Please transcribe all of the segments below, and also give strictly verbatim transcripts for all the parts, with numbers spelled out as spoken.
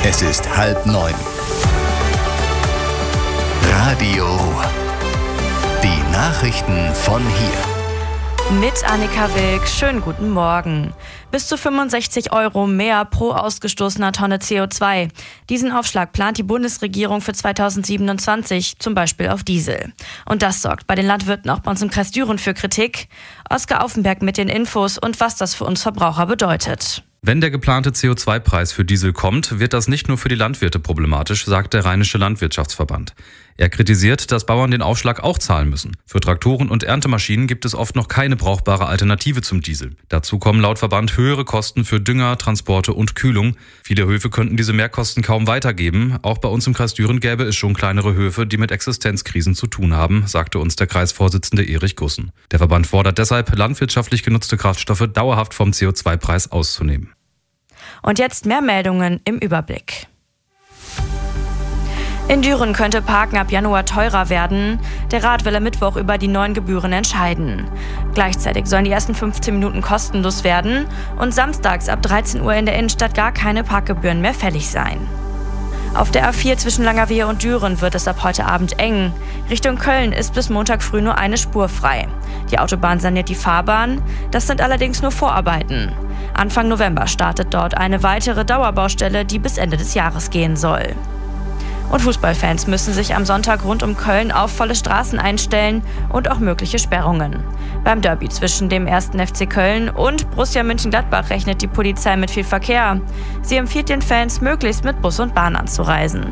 Es ist halb neun. Radio Ruhr. Die Nachrichten von hier. Mit Annika Wilk, schönen guten Morgen. Bis zu fünfundsechzig Euro mehr pro ausgestoßener Tonne C O zwei. Diesen Aufschlag plant die Bundesregierung für zweitausendsiebenundzwanzig, zum Beispiel auf Diesel. Und das sorgt bei den Landwirten auch bei uns im Kreis Düren für Kritik. Oskar Aufenberg mit den Infos und was das für uns Verbraucher bedeutet. Wenn der geplante C O zwei Preis für Diesel kommt, wird das nicht nur für die Landwirte problematisch, sagt der Rheinische Landwirtschaftsverband. Er kritisiert, dass Bauern den Aufschlag auch zahlen müssen. Für Traktoren und Erntemaschinen gibt es oft noch keine brauchbare Alternative zum Diesel. Dazu kommen laut Verband höhere Kosten für Dünger, Transporte und Kühlung. Viele Höfe könnten diese Mehrkosten kaum weitergeben. Auch bei uns im Kreis Düren gäbe es schon kleinere Höfe, die mit Existenzkrisen zu tun haben, sagte uns der Kreisvorsitzende Erich Gussen. Der Verband fordert deshalb, landwirtschaftlich genutzte Kraftstoffe dauerhaft vom C O zwei Preis auszunehmen. Und jetzt mehr Meldungen im Überblick. In Düren könnte Parken ab Januar teurer werden. Der Rat will am Mittwoch über die neuen Gebühren entscheiden. Gleichzeitig sollen die ersten fünfzehn Minuten kostenlos werden und samstags ab dreizehn Uhr in der Innenstadt gar keine Parkgebühren mehr fällig sein. Auf der A vier zwischen Langerwehe und Düren wird es ab heute Abend eng. Richtung Köln ist bis Montag früh nur eine Spur frei. Die Autobahn saniert die Fahrbahn, das sind allerdings nur Vorarbeiten. Anfang November startet dort eine weitere Dauerbaustelle, die bis Ende des Jahres gehen soll. Und Fußballfans müssen sich am Sonntag rund um Köln auf volle Straßen einstellen und auch mögliche Sperrungen. Beim Derby zwischen dem ersten F C Köln und Borussia Mönchengladbach rechnet die Polizei mit viel Verkehr. Sie empfiehlt den Fans, möglichst mit Bus und Bahn anzureisen.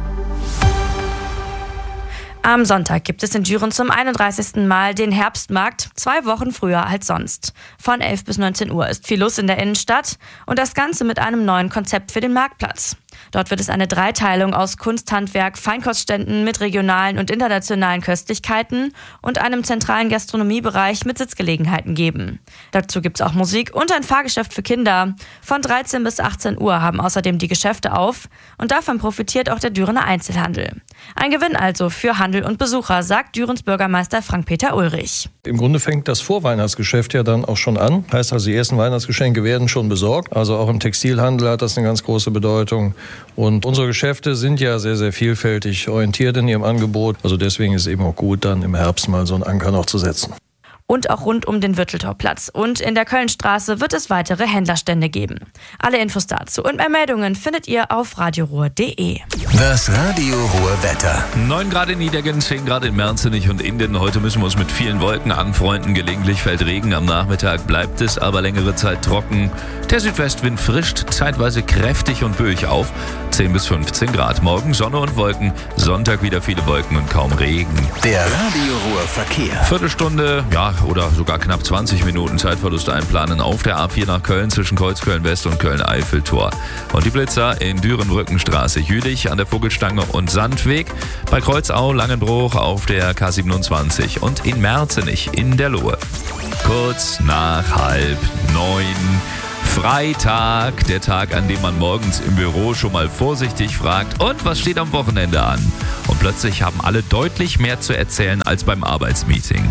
Am Sonntag gibt es in Düren zum einunddreißigsten Mal den Herbstmarkt, zwei Wochen früher als sonst. Von elf bis neunzehn Uhr ist viel los in der Innenstadt und das Ganze mit einem neuen Konzept für den Marktplatz. Dort wird es eine Dreiteilung aus Kunsthandwerk, Feinkostständen mit regionalen und internationalen Köstlichkeiten und einem zentralen Gastronomiebereich mit Sitzgelegenheiten geben. Dazu gibt es auch Musik und ein Fahrgeschäft für Kinder. Von dreizehn bis achtzehn Uhr haben außerdem die Geschäfte auf und davon profitiert auch der Dürener Einzelhandel. Ein Gewinn also für Handel und Besucher, sagt Dürens Bürgermeister Frank-Peter Ulrich. Im Grunde fängt das Vorweihnachtsgeschäft ja dann auch schon an. Heißt also, die ersten Weihnachtsgeschenke werden schon besorgt. Also auch im Textilhandel hat das eine ganz große Bedeutung. Und unsere Geschäfte sind ja sehr, sehr vielfältig orientiert in ihrem Angebot. Also deswegen ist es eben auch gut, dann im Herbst mal so einen Anker noch zu setzen. Und auch rund um den Wirteltorplatz. Und in der Kölnstraße wird es weitere Händlerstände geben. Alle Infos dazu und mehr Meldungen findet ihr auf radioruhr punkt de. Das Radio Ruhr Wetter. neun Grad in Niedergen, zehn Grad in Merzenich und Inden. Heute müssen wir uns mit vielen Wolken anfreunden. Gelegentlich fällt Regen. Am Nachmittag bleibt es aber längere Zeit trocken. Der Südwestwind frischt zeitweise kräftig und böig auf. zehn bis fünfzehn Grad. Morgen Sonne und Wolken. Sonntag wieder viele Wolken und kaum Regen. Der Radio Ruhr Verkehr. Viertelstunde, ja, oder sogar knapp zwanzig Minuten Zeitverlust einplanen auf der A vier nach Köln zwischen Kreuzköln West und Köln-Eiffeltor. Und die Blitzer in Düren-Brückenstraße, Jülich an der Vogelstange und Sandweg, bei Kreuzau, Langenbruch auf der K siebenundzwanzig und in Merzenich in der Lohe. Kurz nach halb neun. Freitag, der Tag, an dem man morgens im Büro schon mal vorsichtig fragt, und was steht am Wochenende an? Und plötzlich haben alle deutlich mehr zu erzählen als beim Arbeitsmeeting.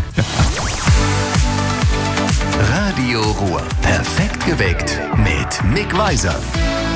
Radio Ruhr. Perfekt geweckt mit Mick Weiser.